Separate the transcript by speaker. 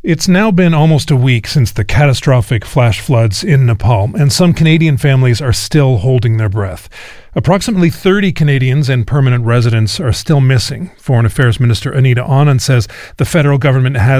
Speaker 1: It's now been almost a week since the catastrophic flash floods in Nepal, and some Canadian families are still holding their breath. Approximately 30 Canadians and permanent residents are still missing. Foreign Affairs Minister Anita Anand says the federal government has